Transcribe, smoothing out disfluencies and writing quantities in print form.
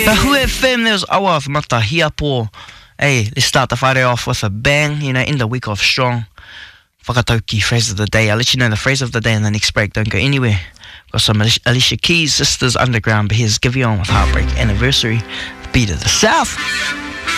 Hu FM, there's Awa of Mata Hiapo. Hey, let's start the Friday off with a bang, in the week of strong. Whakatauki phrase of the day. I'll let you know the phrase of the day in the next break. Don't go anywhere. Got some Alicia Keys, Sisters Underground, but here's Give You On with Heartbreak Anniversary, the beat of the South.